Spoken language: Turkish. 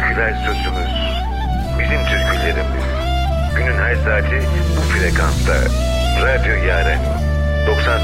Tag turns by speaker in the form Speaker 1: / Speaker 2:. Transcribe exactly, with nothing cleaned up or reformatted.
Speaker 1: Türküler sözümüz. Bizim türkülerimiz. Günün her saati bu frekansta. Radyo Yaren. doksan